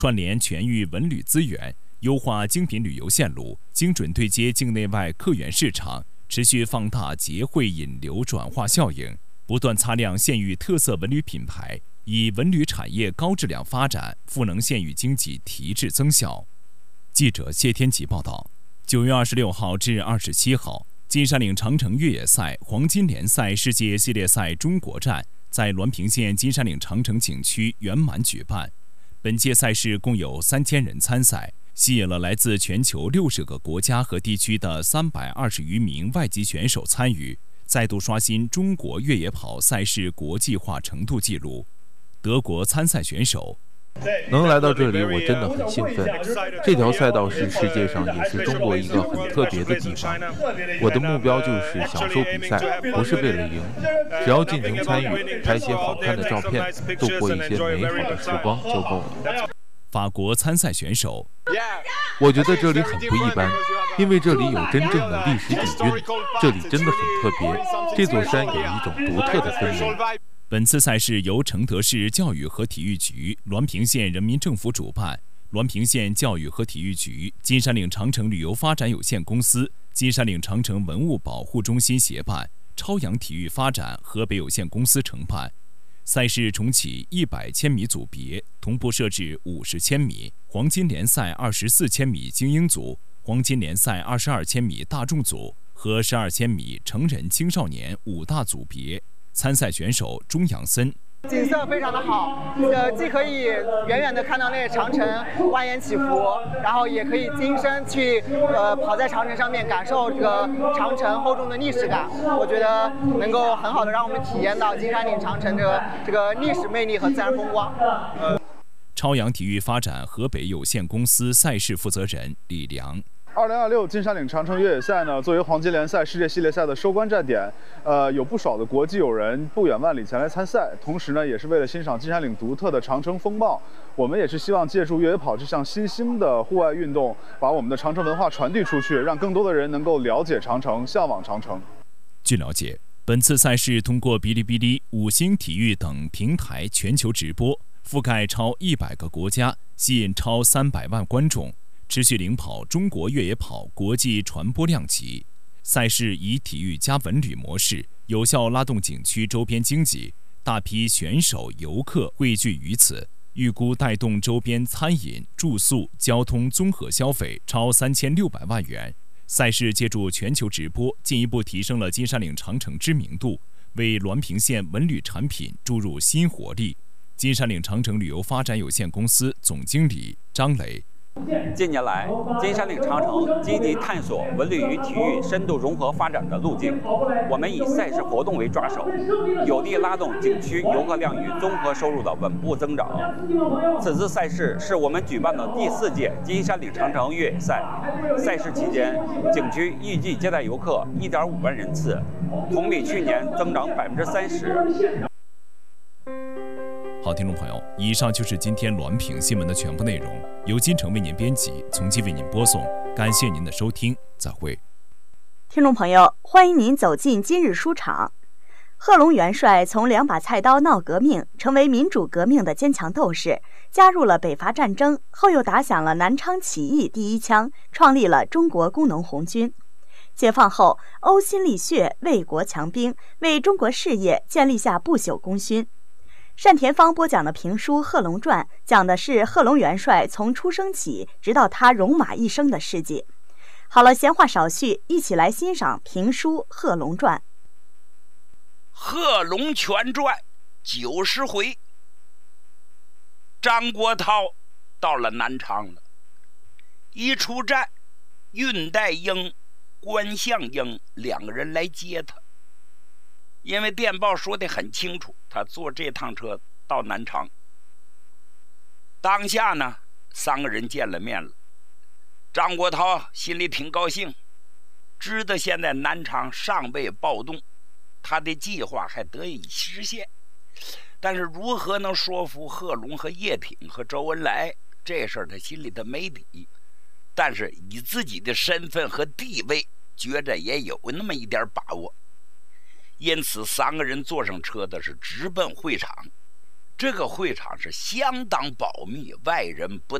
串联全域文旅资源，优化精品旅游线路，精准对接境内外客源市场，持续放大节会引流转化效应，不断擦亮县域特色文旅品牌，以文旅产业高质量发展赋能县域经济提质增效。记者谢天吉报道。9月26号至27号，金山岭长城越野赛黄金联赛世界系列赛中国站在滦平县金山岭长城景区圆满举办。本届赛事共有3000人参赛，吸引了来自全球60个国家和地区的320余名外籍选手参与，再度刷新中国越野跑赛事国际化程度纪录。德国参赛选手能来到这里，我真的很兴奋。这条赛道是世界上也是中国一个很特别的地方。我的目标就是享受比赛，不是为了赢，只要尽情参与，拍些好看的照片，度过一些美好的时光就够了。 法国参赛选手， 我觉得这里很不一般，因为这里有真正的历史底蕴，这里真的很特别。这座山有一种独特的氛围。 本次赛事由承德市教育和体育局、滦平县人民政府主办，滦平县教育和体育局、金山岭长城旅游发展有限公司、金山岭长城文物保护中心协办，超阳体育发展河北有限公司承办。赛事重启100千米组别，同步设置50千米、黄金联赛24千米精英组、黄金联赛22千米大众组和12千米成人青少年5大组别。参赛选手钟阳森， 景色非常的好，既可以远远的看到那个长城蜿蜒起伏，然后也可以亲身去跑在长城上面，感受这个长城厚重的历史感。我觉得能够很好的让我们体验到金山岭长城这个历史魅力和自然风光。 超阳体育发展河北有限公司赛事负责人李良。 2026金山岭长城越野赛呢，作为黄金联赛世界系列赛的收官站点，有不少的国际友人不远万里前来参赛。同时呢，也是为了欣赏金山岭独特的长城风貌。我们也是希望借助越野跑这项新兴的户外运动，把我们的长城文化传递出去，让更多的人能够了解长城，向往长城。 据了解，本次赛事通过哔哩哔哩、5星体育等平台全球直播，覆盖超100个国家，吸引超300万观众。持续领跑中国越野跑国际传播量级。赛事以体育加文旅模式，有效拉动景区周边经济，大批选手游客汇聚于此，预估带动周边餐饮、住宿、交通综合消费超3600万元。赛事借助全球直播，进一步提升了金山岭长城知名度，为滦平县文旅产品注入新活力。金山岭长城旅游发展有限公司总经理张磊。 近年来，金山岭长城积极探索文旅与体育深度融合发展的路径。我们以赛事活动为抓手，有力拉动景区游客量与综合收入的稳步增长。此次赛事是我们举办的第4届金山岭长城越野赛。赛事期间，景区预计接待游客1.5万人次，同比去年增长30%。 好，听众朋友，以上就是今天滦平新闻的全部内容，由金城为您编辑，从期为您播送。感谢您的收听，再会。 听众朋友，欢迎您走进今日书场。贺龙元帅从2把菜刀闹革命，成为民主革命的坚强斗士，加入了北伐战争，后又打响了南昌起义第1枪，创立了中国工农红军。解放后，呕心沥血，为国强兵，为中国事业建立下不朽功勋。单田芳播讲的评书《贺龙传》讲的是贺龙元帅从出生起直到他戎马一生的事迹。好了，闲话少叙，一起来欣赏评书《贺龙传》。《 贺龙全传》90回。张国焘到了南昌了，一出战，恽代英、关向英2个人来接他。因为电报说得很清楚，他坐这趟车到南昌。当下呢，3个人见了面了。张国焘心里挺高兴，知道现在南昌尚未暴动，他的计划还得以实现。但是如何能说服贺龙和叶挺和周恩来，这事儿他心里头没底。但是以自己的身份和地位，觉着也有那么一点把握。因此3个人坐上车的是直奔会场。 这个会场是相当保密，外人不